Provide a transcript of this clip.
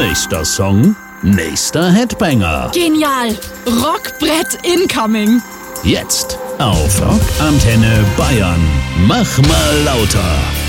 Nächster Song, nächster Headbanger. Genial. Rockbrett incoming. Jetzt auf Rockantenne Bayern. Mach mal lauter.